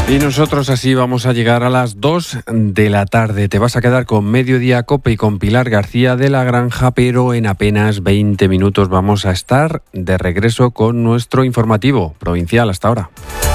Y nosotros así vamos a llegar a las 2 de la tarde. Te vas a quedar con Mediodía COPE y con Pilar García de la Granja, pero en apenas 20 minutos vamos a estar de regreso con nuestro informativo provincial. Hasta ahora.